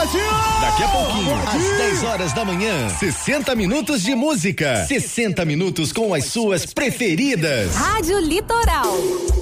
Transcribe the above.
Daqui a pouquinho, às 10 horas da manhã, 60 minutos de música. 60 minutos com as suas preferidas. Rádio Litoral.